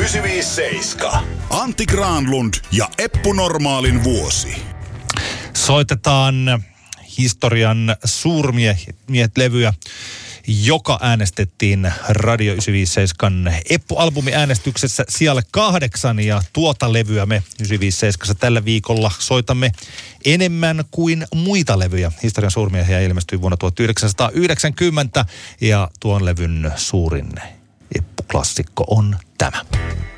957. Antti Granlund ja Eppu Normaalin vuosi. Soitetaan historian suurmiehet-levyä, joka äänestettiin Radio 957 Eppu-albumiäänestyksessä sijalle 8. Ja tuota levyä me 957 tällä viikolla soitamme enemmän kuin muita levyjä. Historian suurmiehiä ilmestyi vuonna 1990 ja tuon levyn suurin Eppu-klassikko on tämä.